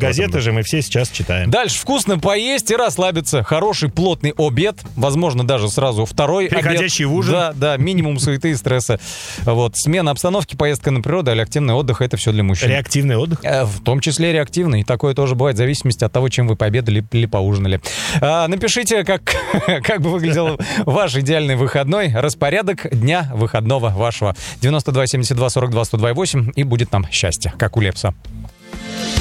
газеты же мы все сейчас читаем. Дальше вкусно поесть и расслабиться. Хороший плотный обед, возможно, даже сразу второй переходящий в ужин. Да, минимум суеты и стресса. Вот. Смена обстановки, поездка на природу или активный отдых — это все для мужчин. Реактивный отдых? В том числе реактивный. Такое тоже бывает в зависимости от того, чем вы пообедали или поужинали. Напишите, как бы выглядел ваш идеальный выходной, распорядок дня выходного вашего. 92 72 42 102 8, и будет нам счастье, как у Лепса.